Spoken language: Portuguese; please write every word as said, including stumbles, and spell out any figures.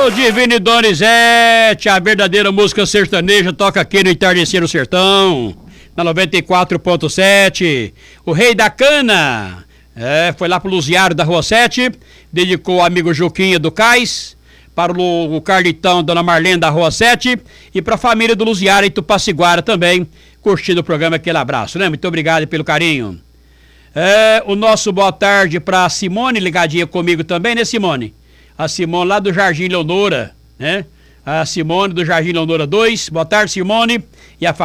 Ô, Divino e Donizete, a verdadeira música sertaneja toca aqui no Entardecer no Sertão, na noventa e quatro ponto sete. O Rei da Cana, é, foi lá pro Luziário da Rua sete, dedicou ao amigo Juquinha do Cais, para o, o Carlitão, Dona Marlene da Rua sete, e para a família do Luziário em Tupaciguara também, curtindo o programa, aquele abraço, né? Muito obrigado pelo carinho. É, o nosso boa tarde para Simone, ligadinha comigo também, né, Simone? A Simone lá do Jardim Leonora, né? A Simone do Jardim Leonora dois. Boa tarde, Simone. E a